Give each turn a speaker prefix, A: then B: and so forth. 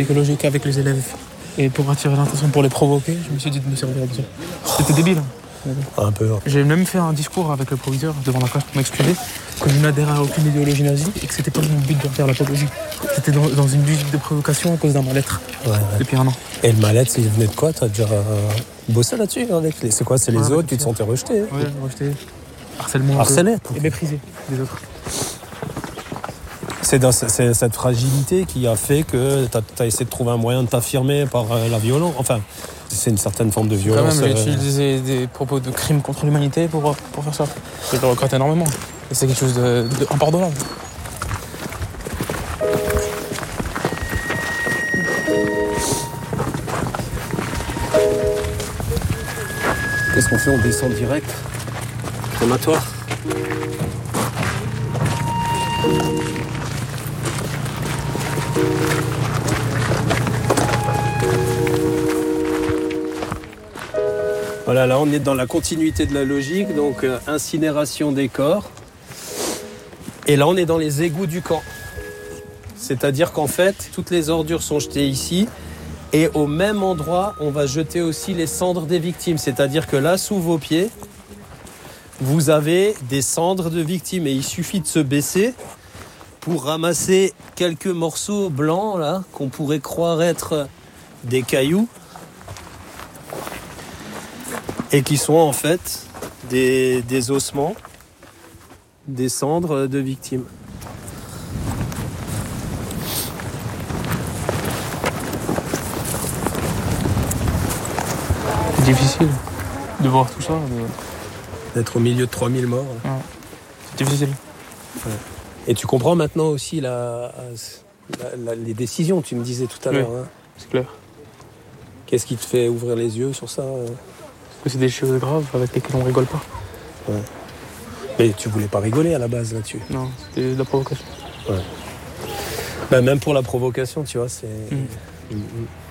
A: psychologique avec les élèves. Et pour attirer l'attention, pour les provoquer, je me suis dit de me servir de ça. C'était débile.
B: Un peu.
A: J'ai même fait un discours avec le proviseur devant la classe pour m'excuser que je n'adhérais à aucune idéologie nazie et que c'était pas mon but de faire l'apologie. C'était dans une logique de provocation à cause d'un mal-être depuis un an.
B: Et le mal-être, il venait de quoi? T'as déjà bossé là-dessus avec les... C'est quoi? C'est les autres? Tu te sentais rejeté?
A: Oui, rejeté. Harcèlement.
B: Harcelé?
A: Et méprisé des autres.
B: C'est cette fragilité qui a fait que t'as essayé de trouver un moyen de t'affirmer par la violence. Enfin, c'est une certaine forme de violence.
A: Quand même, j'ai utilisé des propos de crimes contre l'humanité pour faire ça. Je le regrette énormément. Et c'est quelque chose d'impardonnable.
B: Qu'est-ce qu'on fait? On descend direct. Crématoire. Voilà, là on est dans la continuité de la logique, donc incinération des corps. Et là on est dans les égouts du camp. C'est-à-dire qu'en fait, toutes les ordures sont jetées ici. Et au même endroit, on va jeter aussi les cendres des victimes. C'est-à-dire que là, sous vos pieds, vous avez des cendres de victimes. Et il suffit de se baisser pour ramasser quelques morceaux blancs, là, qu'on pourrait croire être des cailloux. Et qui sont en fait des ossements, des cendres de victimes.
A: C'est difficile de voir tout ça.
B: D'être au milieu de 3000 morts.
A: Ouais. C'est difficile.
B: Ouais. Et tu comprends maintenant aussi les décisions, tu me disais tout à l'heure. Hein.
A: C'est clair.
B: Qu'est-ce qui te fait ouvrir les yeux sur ça?
A: Parce que c'est des choses graves avec lesquelles on rigole pas.
B: Ouais. Mais tu voulais pas rigoler à la base là-dessus?
A: Non, c'était de la provocation.
B: Ouais. Ben, même pour la provocation, tu vois, c'est...